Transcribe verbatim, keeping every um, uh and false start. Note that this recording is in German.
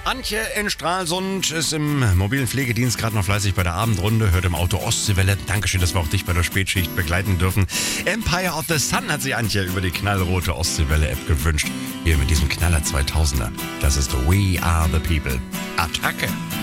Antje in Stralsund ist im mobilen Pflegedienst gerade noch fleißig bei der Abendrunde, hört im Auto Ostseewelle. Dankeschön, dass wir auch dich bei der Spätschicht begleiten dürfen. Empire of the Sun hat sich Antje über die knallrote Ostseewelle-App gewünscht. Hier mit diesem Knaller zweitausender. Das ist We Are the People. Attacke!